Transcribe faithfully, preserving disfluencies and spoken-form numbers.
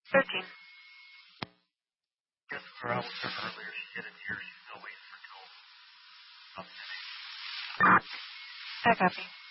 thirteen. Guess where I was there earlier. She did it here. She's still waiting for Joe. I copy.